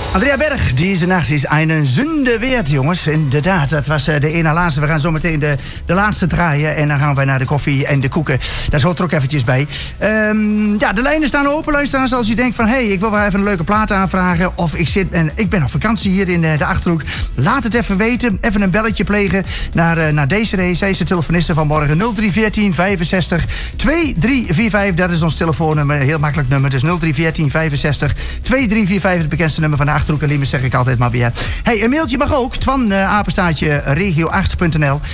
Andrea Berg, deze nacht is een zonde weert, jongens. Inderdaad, dat was de ene laatste. We gaan zo meteen de laatste draaien. En dan gaan wij naar de koffie en de koeken. Daar hoort er ook eventjes bij. Ja, de lijnen staan open, luisteraars. Als u denkt van, hey, ik wil wel even een leuke plaat aanvragen. Of ik ben op vakantie hier in de Achterhoek. Laat het even weten. Even een belletje plegen naar Desiree. Zij is de telefoniste van morgen. 0314 65 2345. Dat is ons telefoonnummer. Heel makkelijk nummer. Dus 0314 65 2345. Het bekendste nummer van de Achterhoek en Liemers, zeg ik altijd maar weer. Hey, een mailtje mag ook. Twan, apenstaartje regio8.nl.